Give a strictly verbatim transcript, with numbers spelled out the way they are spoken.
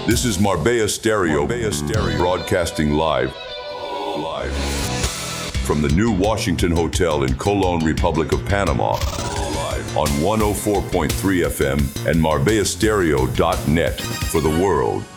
This is Marbella Stereo, Marbella Stereo, broadcasting live, live from the new Washington Hotel in Colón, Republic of Panama, live on one oh four point three F M and Marbella Stereo dot net for the world.